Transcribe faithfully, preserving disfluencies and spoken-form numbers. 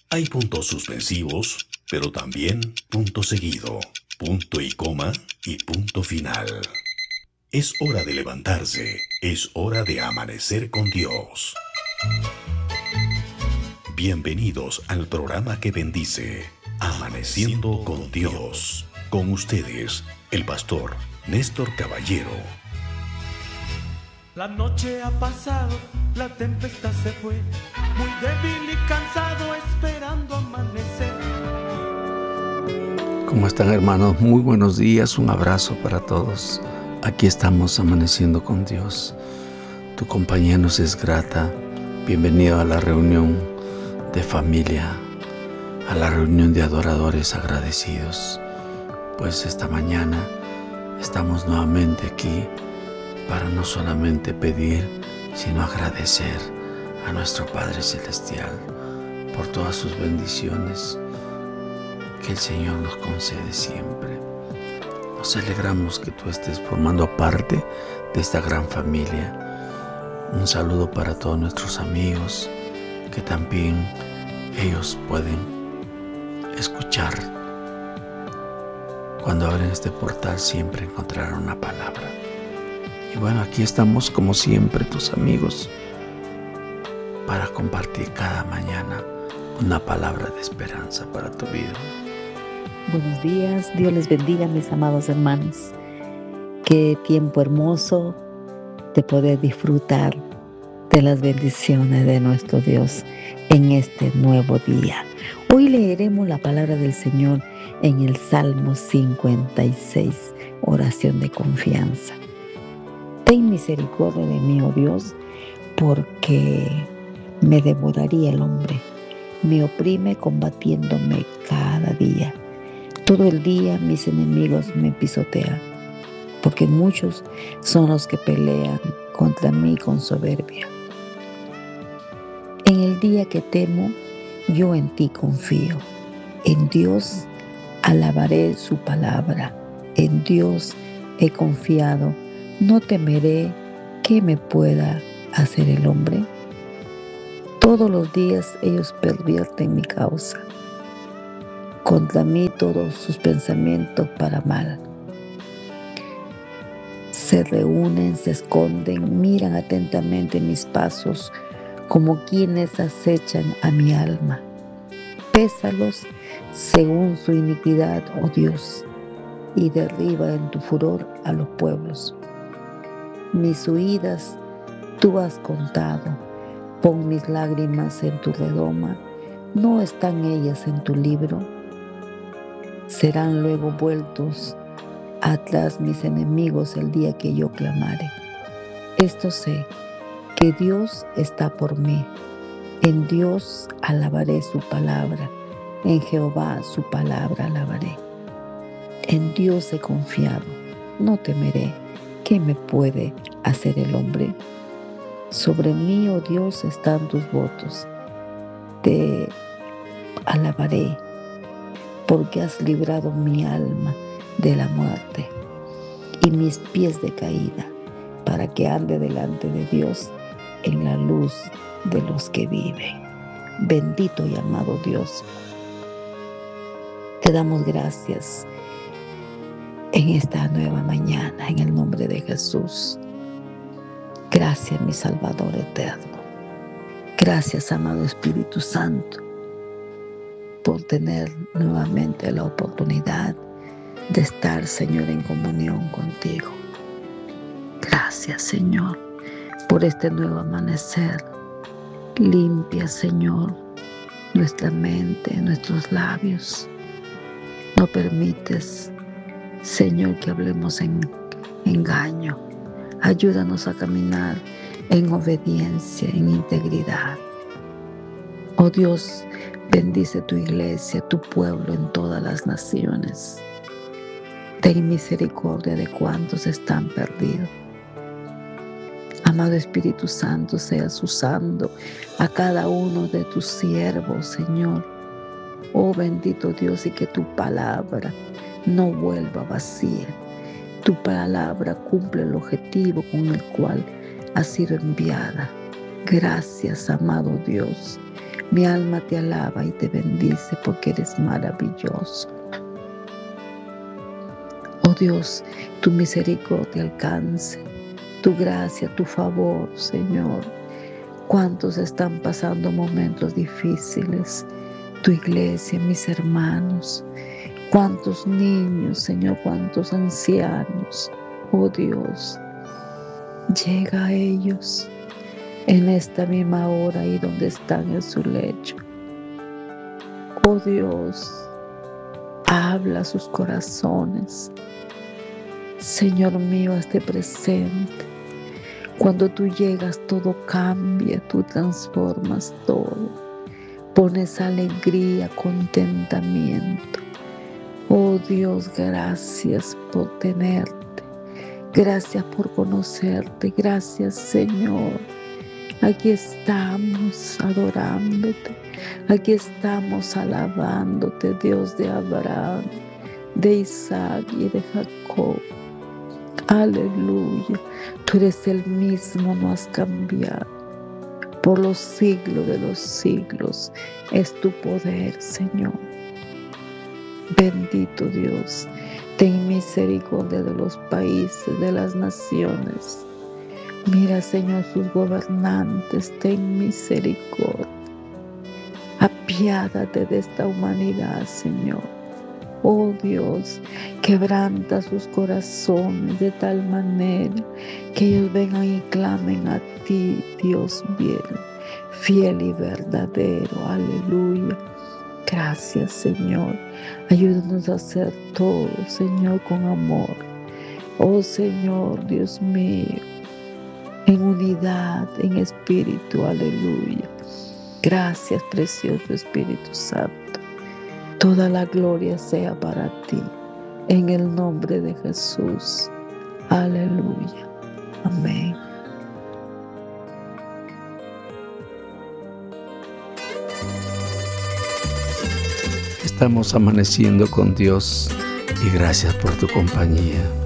Hay puntos suspensivos, pero también punto seguido, punto y coma y punto final. Es hora de levantarse, es hora de amanecer con Dios. Bienvenidos al programa que bendice, Amaneciendo con Dios. Con ustedes, el pastor Néstor Caballero. La noche ha pasado, la tempestad se fue, muy débil y cansado esperando amanecer. ¿Cómo están, hermanos? Muy buenos días, un abrazo para todos. Aquí estamos amaneciendo con Dios. Tu compañía nos es grata. Bienvenido a la reunión de familia, a la reunión de adoradores agradecidos. Pues esta mañana estamos nuevamente aquí para no solamente pedir, sino agradecer a nuestro Padre Celestial por todas sus bendiciones que el Señor nos concede siempre. Nos alegramos que tú estés formando parte de esta gran familia. Un saludo para todos nuestros amigos, que también ellos pueden escuchar. Cuando abren este portal siempre encontrarán una palabra. Y bueno, aquí estamos como siempre, tus amigos, para compartir cada mañana una palabra de esperanza para tu vida. Buenos días, Dios les bendiga, mis amados hermanos. Qué tiempo hermoso de poder disfrutar de las bendiciones de nuestro Dios en este nuevo día. Hoy leeremos la palabra del Señor en el Salmo cincuenta y seis, oración de confianza. Ten misericordia de mí, oh Dios, porque me devoraría el hombre. Me oprime combatiéndome cada día. Todo el día mis enemigos me pisotean, porque muchos son los que pelean contra mí con soberbia. En el día que temo, yo en ti confío. En Dios alabaré su palabra. En Dios he confiado. No temeré que me pueda hacer el hombre. Todos los días ellos pervierten mi causa. Contra mí todos sus pensamientos para mal. Se reúnen, se esconden, miran atentamente mis pasos, como quienes acechan a mi alma. Pésalos según su iniquidad, oh Dios, y derriba en tu furor a los pueblos. Mis huidas tú has contado, pon mis lágrimas en tu redoma, ¿no están ellas en tu libro? Serán luego vueltos atrás mis enemigos el día que yo clamare. Esto sé, que Dios está por mí. En Dios alabaré su palabra, en Jehová su palabra alabaré. En Dios he confiado, no temeré. ¿Qué me puede hacer el hombre? Sobre mí, oh Dios, están tus votos. Te alabaré, porque has librado mi alma de la muerte y mis pies de caída, para que ande delante de Dios en la luz de los que viven. Bendito y amado Dios, te damos gracias en esta nueva mañana, en el nombre de Jesús. Gracias, mi Salvador eterno. Gracias, amado Espíritu Santo, por tener nuevamente la oportunidad de estar, Señor, en comunión contigo. Gracias, Señor, por este nuevo amanecer. Limpia, Señor, nuestra mente, nuestros labios. No permites, Señor, que hablemos en engaño. Ayúdanos a caminar en obediencia, en integridad. Oh Dios, bendice tu iglesia, tu pueblo en todas las naciones. Ten misericordia de cuantos están perdidos. Amado Espíritu Santo, seas usando a cada uno de tus siervos, Señor. Oh bendito Dios, y que tu palabra no vuelva vacía. Tu palabra cumple el objetivo con el cual ha sido enviada. Gracias, amado Dios, Mi alma te alaba y te bendice porque eres maravilloso. Oh Dios, tu misericordia alcance, tu gracia, tu favor, Señor. Cuántos están pasando momentos difíciles, tu iglesia, mis hermanos. Cuántos niños, Señor, cuántos ancianos. Oh Dios, llega a ellos en esta misma hora y donde están en su lecho. Oh Dios, habla a sus corazones. Señor mío, hazte presente. Cuando tú llegas, todo cambia, tú transformas todo. Pones alegría, contentamiento. Oh Dios, gracias por tenerte. Gracias por conocerte. Gracias, Señor. Aquí estamos adorándote. Aquí estamos alabándote, Dios de Abraham, de Isaac y de Jacob. Aleluya. Tú eres el mismo, no has cambiado. Por los siglos de los siglos es tu poder, Señor. Bendito Dios, ten misericordia de los países, de las naciones. Mira, Señor, sus gobernantes, ten misericordia. Apiádate de esta humanidad, Señor. Oh Dios, quebranta sus corazones de tal manera que ellos vengan y clamen a ti, Dios bien, fiel y verdadero. Aleluya. Gracias, Señor. Ayúdanos a hacer todo, Señor, con amor. Oh Señor, Dios mío, en unidad, en espíritu. Aleluya. Gracias, precioso Espíritu Santo. Toda la gloria sea para ti, en el nombre de Jesús. Aleluya. Amén. Estamos amaneciendo con Dios y gracias por tu compañía.